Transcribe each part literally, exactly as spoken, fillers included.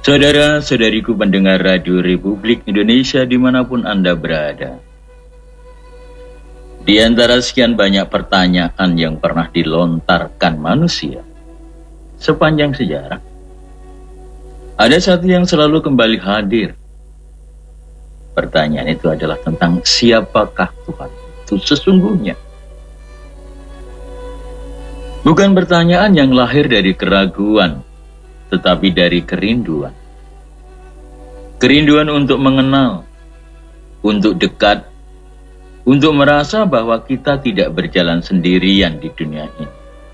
Saudara-saudariku pendengar Radio Republik Indonesia dimanapun Anda berada. Di antara sekian banyak pertanyaan yang pernah dilontarkan manusia sepanjang sejarah, ada satu yang selalu kembali hadir. Pertanyaan itu adalah tentang siapakah Tuhan itu sesungguhnya. Bukan pertanyaan yang lahir dari keraguan, tetapi dari kerinduan. Kerinduan untuk mengenal, untuk dekat, untuk merasa bahwa kita tidak berjalan sendirian di dunia ini.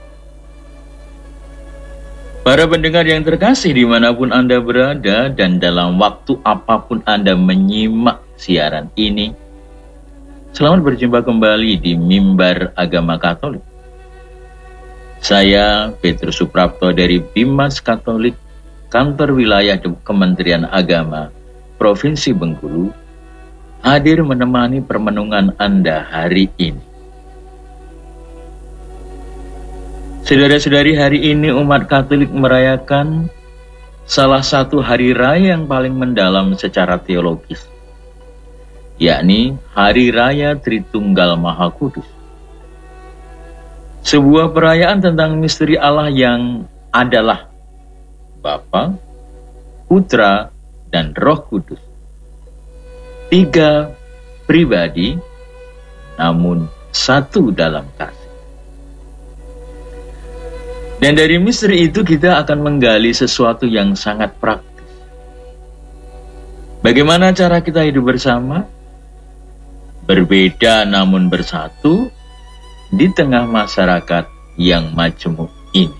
Para pendengar yang terkasih dimanapun Anda berada dan dalam waktu apapun Anda menyimak siaran ini, selamat berjumpa kembali di Mimbar Agama Katolik. Saya Petrus Suprapto dari Bimas Katolik, Kantor Wilayah Kementerian Agama, Provinsi Bengkulu, hadir menemani permenungan Anda hari ini. Saudara-saudari, hari ini umat Katolik merayakan salah satu hari raya yang paling mendalam secara teologis, yakni Hari Raya Tritunggal Maha Kudus. Sebuah perayaan tentang misteri Allah yang adalah Bapa, Putra, dan Roh Kudus. Tiga pribadi, namun satu dalam kasih. Dan dari misteri itu kita akan menggali sesuatu yang sangat praktis. Bagaimana cara kita hidup bersama? Berbeda namun bersatu di tengah masyarakat yang majemuk ini.